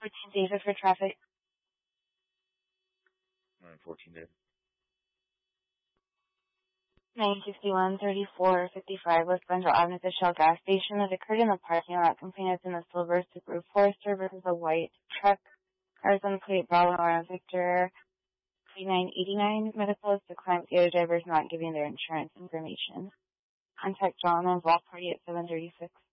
days for traffic. 14 days. 961-3455 West Central Avenue, the Shell gas station. It occurred in the parking lot. Complainant in a silver Subaru Forester versus a white truck. Cars on plate Bravo Victor 3989. Medical is declined. The other driver is not giving their insurance information. Contact John and Block Party at 736.